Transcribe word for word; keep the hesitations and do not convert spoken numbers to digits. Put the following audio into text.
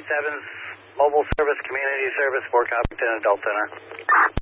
seventh Mobile Service Community Service, Fort Covington Adult Center.